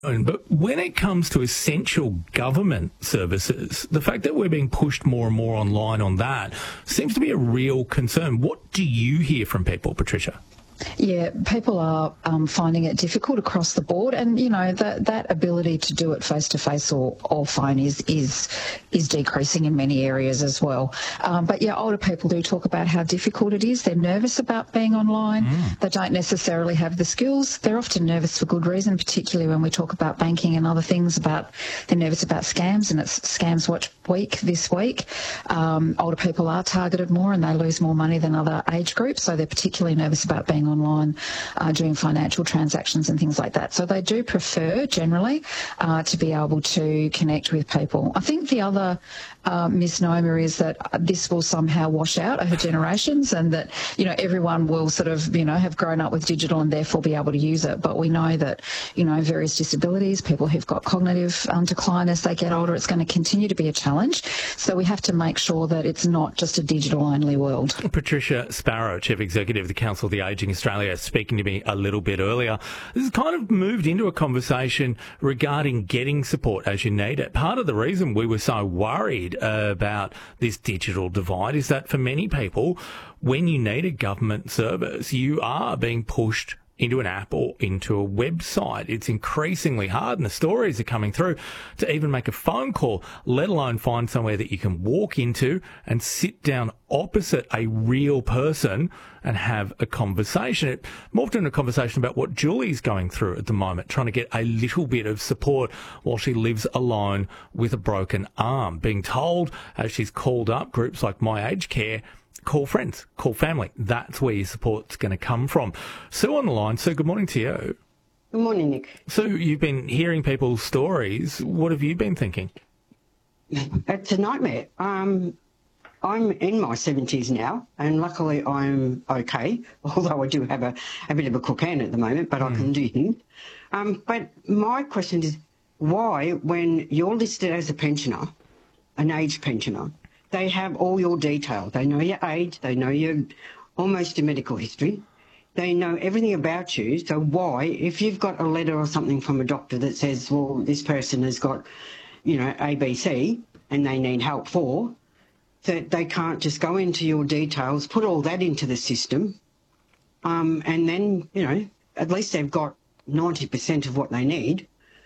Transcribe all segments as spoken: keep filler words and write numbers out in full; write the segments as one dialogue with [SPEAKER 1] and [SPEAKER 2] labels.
[SPEAKER 1] But when it comes to essential government services, the fact that we're being pushed more and more online on that seems to be a real concern. What do you hear from people, Patricia?
[SPEAKER 2] Yeah, people are um, finding it difficult across the board, and you know that that ability to do it face to face or or phone is is is decreasing in many areas as well. Um, but yeah, older people do talk about how difficult it is. They're nervous about being online. Mm. They don't necessarily have the skills. They're often nervous for good reason, particularly when we talk about banking and other things. About they're nervous about scams, and it's Scams Watch Week this week. Um, older people are targeted more, and they lose more money than other age groups, so they're particularly nervous about being online uh, doing financial transactions and things like that. So they do prefer generally uh, to be able to connect with people. I think the other uh, misnomer is that this will somehow wash out over generations, and that, you know, everyone will sort of, you know, have grown up with digital and therefore be able to use it. But we know that, you know, various disabilities, people who've got cognitive um, decline as they get older, it's going to continue to be a challenge. So we have to make sure that it's not just a digital-only world.
[SPEAKER 1] Patricia Sparrow, Chief Executive of the Council of the Ageing Australia, speaking to me a little bit earlier. This has kind of moved into a conversation regarding getting support as you need it. Part of the reason we were so worried uh, about this digital divide is that for many people, when you need a government service, you are being pushed into an app or into a website. It's increasingly hard, and the stories are coming through, to even make a phone call, let alone find somewhere that you can walk into and sit down opposite a real person and have a conversation. It morphed into a conversation about what Julie's going through at the moment, trying to get a little bit of support while she lives alone with a broken arm, being told, as she's called up groups like My Aged Care, call friends, call family. That's where your support's going to come from. Sue on the line. Sue, good morning to you.
[SPEAKER 3] Good morning, Nick.
[SPEAKER 1] Sue, you've been hearing people's stories. What have you been thinking?
[SPEAKER 3] It's a nightmare. Um, I'm in my seventies now, and luckily I'm okay, although I do have a, a bit of a cocaine at the moment, but mm. I can do things. Um, but my question is, why, when you're listed as a pensioner, an aged pensioner, they have all your details. They know your age. They know your almost your medical history. They know everything about you. So why, if you've got a letter or something from a doctor that says, well, this person has got, you know, A B C and they need help for, that they can't just go into your details, put all that into the system, um, and then, you know, at least they've got ninety percent of what they need,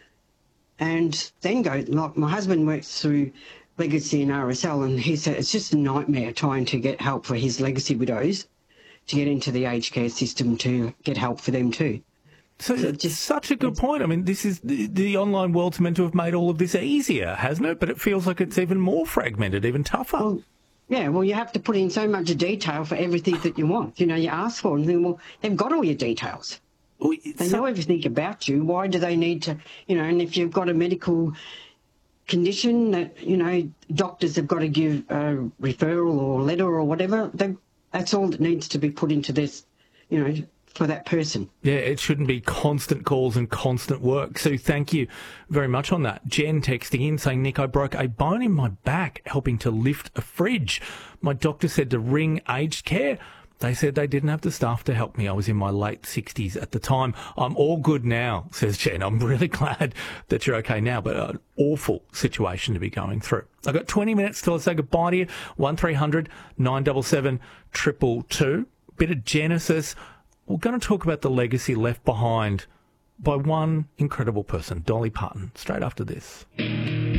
[SPEAKER 3] and then go, like my husband works through Legacy and R S L, and he said it's just a nightmare trying to get help for his legacy widows to get into the aged care system to get help for them too.
[SPEAKER 1] So, so just, such a good point. I mean, this is the, the online world's meant to have made all of this easier, hasn't it? But it feels like it's even more fragmented, even tougher.
[SPEAKER 3] Well, yeah, well, you have to put in so much detail for everything that you want. You know, you ask for, and then, well, they've got all your details. Well, they so, know everything about you. Why do they need to, you know, and if you've got a medical condition that, you know, doctors have got to give a referral or letter or whatever, they, that's all that needs to be put into this, you know, for that person.
[SPEAKER 1] Yeah, it shouldn't be constant calls and constant work. So thank you very much on that. Jen texting in saying, Nick, I broke a bone in my back helping to lift a fridge. My doctor said to ring aged care. They said they didn't have the staff to help me. I was in my late sixties at the time. I'm all good now, says Jen. I'm really glad that you're okay now, but an awful situation to be going through. I've got twenty minutes till I say goodbye to you. one three hundred nine seven seven two two two. Bit of Genesis. We're going to talk about the legacy left behind by one incredible person, Dolly Parton, straight after this.